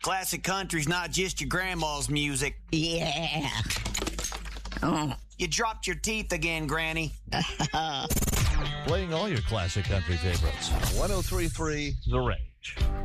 Classic country's not just your grandma's music. Yeah. Oh. You dropped your teeth again, Granny. Playing all your classic country favorites. 103.3 The Range.